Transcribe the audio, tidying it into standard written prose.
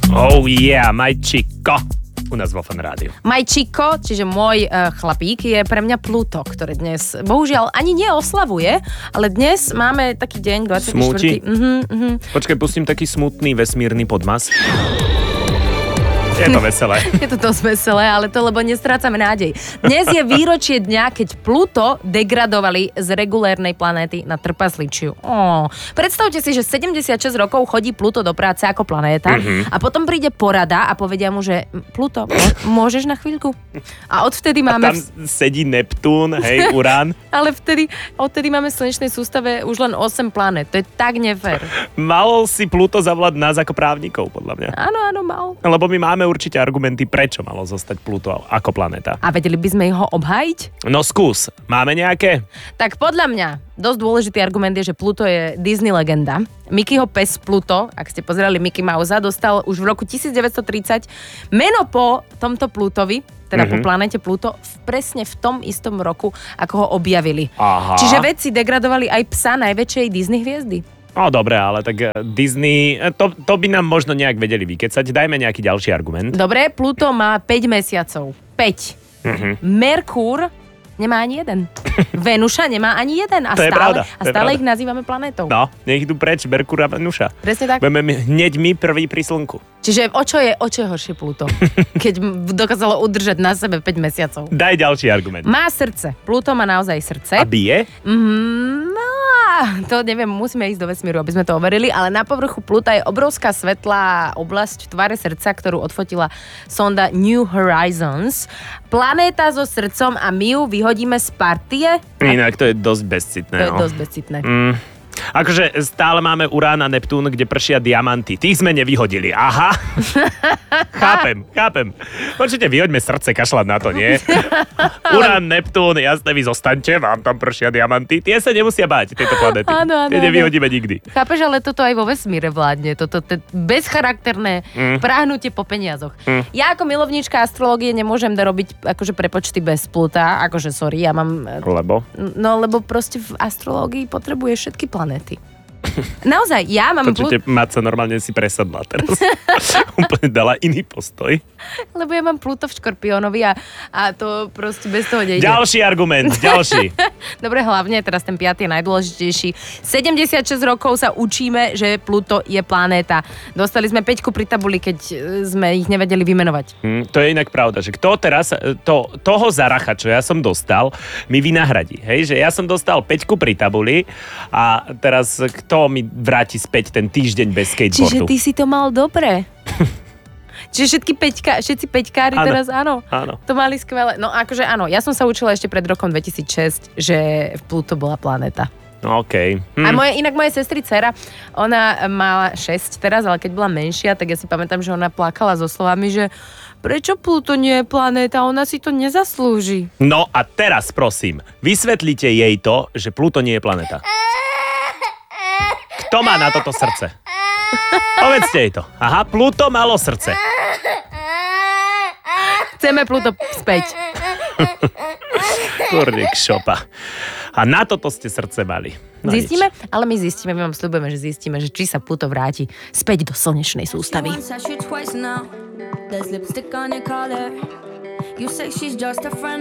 Oh yeah, my chico. U nás vo Fan Rádiu. Majčiko, čiže môj chlapík, je pre mňa Pluto, ktoré dnes bohužiaľ ani neoslavuje, ale dnes máme taký deň 24. Smúti? Počkaj, pustím taký smutný vesmírny podmas. Je to veselé. Je to dosť veselé, ale to lebo nestrácame nádej. Dnes je výročie dňa, keď Pluto degradovali z regulérnej planéty na trpasličiu. Predstavte si, že 76 rokov chodí Pluto do práce ako planéta a potom príde porada a povedia mu, že Pluto, môžeš na chvíľku? A odvtedy máme... A tam sedí Neptún, hej, Urán. Ale odtedy máme v slnečnej sústave už len 8 planét. To je tak nefér. Mal si Pluto zavolať nás ako právnikov, podľa mňa. Áno, mal. Lebo my máme určite argumenty, prečo malo zostať Pluto ako planéta. A vedeli by sme ho obhájiť? No skús, máme nejaké? Tak podľa mňa dosť dôležitý argument je, že Pluto je Disney legenda. Mickeyho pes Pluto, ak ste pozerali Mickey Mouse, dostal už v roku 1930 meno po tomto Plutovi, teda po planéte Pluto, presne v tom istom roku, ako ho objavili. Aha. Čiže vedci degradovali aj psa najväčšej Disney hviezdy. No dobre, ale tak Disney, to by nám možno nejak vedeli vykecať. Dajme nejaký ďalší argument. Dobre, Pluto má 5 mesiacov. 5. Merkúr nemá ani jeden. Venuša nemá ani jeden. A to je pravda. A stále ich nazývame planétou. No, nech idú preč Merkúr a Venuša. Presne tak. Budeme hneď my prvý pri slnku. Čiže o čo je horšie Pluto? Keď dokázalo udržať na sebe 5 mesiacov. Daj ďalší argument. Má srdce. Pluto má naozaj srdce. A bije? To neviem, musíme ísť do vesmíru, aby sme to overili, ale na povrchu Pluta je obrovská svetlá oblasť v tvare srdca, ktorú odfotila sonda New Horizons. Planéta so srdcom a my ju vyhodíme z partie. Inak to je dosť bezcitné. To je dosť bezcitné. Akože stále máme Urán a Neptún, kde pršia diamanty. Tých sme nevyhodili. Aha. Chápem. Určite vyhoďme srdce, kašľať na to, nie? Urán, Neptún, jasne, vy zostaňte, vám tam pršia diamanty. Tie sa nemusia báť, tieto planety. Áno. Tie nevyhodíme nikdy. Chápeš, ale toto aj vo vesmíre vládne. Toto bezcharakterné práhnutie po peniazoch. Ja ako milovníčka astrológie nemôžem robiť akože prepočty bez Pluta. Akože sorry, ja mám... Lebo? No, lebo proste v astrológii potrebuješ všetky planéty. Naozaj, ja mám... Počujte, Maca normálne si presadla teraz. Úplne dala iný postoj. Lebo ja mám Pluto v Škorpiónovi a to proste bez toho nejde. Ďalší argument, ďalší. Dobre, hlavne, teraz ten 5. je najdôležitejší. 76 rokov sa učíme, že Pluto je planéta. Dostali sme 5 pri tabuli, keď sme ich nevedeli vymenovať. To je inak pravda, že kto teraz toho zaracha, čo ja som dostal, mi vynahradí. Hej, že ja som dostal 5 pri tabuli a teraz kto mi vráti späť ten týždeň bez skateboardu? Čiže ty si to mal dobre. Čiže všetci peťkári teraz, áno. To mali skvelé. No akože áno, ja som sa učila ešte pred rokom 2006, že Pluto bola planéta. No okej. A moja sestry dcera, ona mala 6 teraz, ale keď bola menšia, tak ja si pamätám, že ona plakala so slovami, že prečo Pluto nie je planéta, ona si to nezaslúži. No a teraz prosím, vysvetlite jej to, že Pluto nie je planéta. Kto má na toto srdce? Povedzte jej to. Aha, Pluto malo srdce. Chceme Pluto späť. Kurník šopa. A na toto ste srdce mali. No zistíme? Nič. Ale my zistíme, my vám sľubujeme, že zistíme, že či sa Pluto vráti späť do slnečnej sústavy.